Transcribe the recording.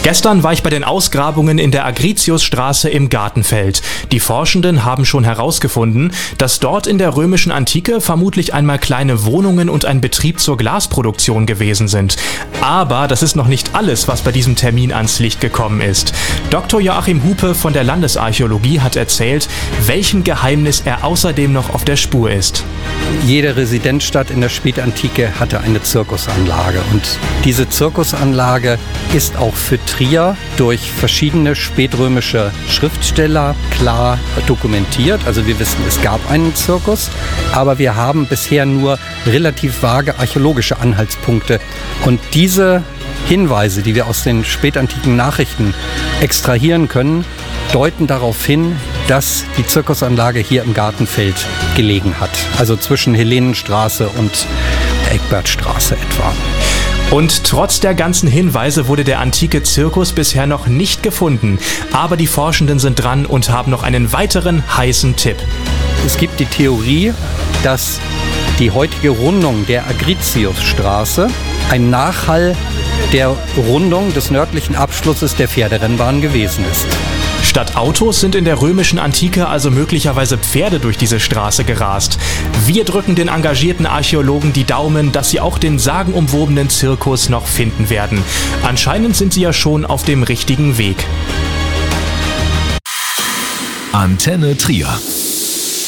Gestern war ich bei den Ausgrabungen in der Agritiusstraße im Gartenfeld. Die Forschenden haben schon herausgefunden, dass dort in der römischen Antike vermutlich einmal kleine Wohnungen und ein Betrieb zur Glasproduktion gewesen sind. Aber das ist noch nicht alles, was bei diesem Termin ans Licht gekommen ist. Dr. Joachim Hupe von der Landesarchäologie hat erzählt, welchem Geheimnis er außerdem noch auf der Spur ist. Jede Residenzstadt in der Spätantike hatte eine Zirkusanlage und diese Zirkusanlage ist auch für Trier durch verschiedene spätrömische Schriftsteller klar dokumentiert. Also wir wissen, es gab einen Zirkus, aber wir haben bisher nur relativ vage archäologische Anhaltspunkte. Und diese Hinweise, die wir aus den spätantiken Nachrichten extrahieren können, deuten darauf hin, dass die Zirkusanlage hier im Gartenfeld gelegen hat. Also zwischen Helenenstraße und Eckbertstraße etwa. Und trotz der ganzen Hinweise wurde der antike Zirkus bisher noch nicht gefunden. Aber die Forschenden sind dran und haben noch einen weiteren heißen Tipp. Es gibt die Theorie, dass die heutige Rundung der Agritiusstraße ein Nachhall der Rundung des nördlichen Abschlusses der Pferderennbahn gewesen ist. Statt Autos sind in der römischen Antike also möglicherweise Pferde durch diese Straße gerast. Wir drücken den engagierten Archäologen die Daumen, dass sie auch den sagenumwobenen Zirkus noch finden werden. Anscheinend sind sie ja schon auf dem richtigen Weg. Antenne Trier.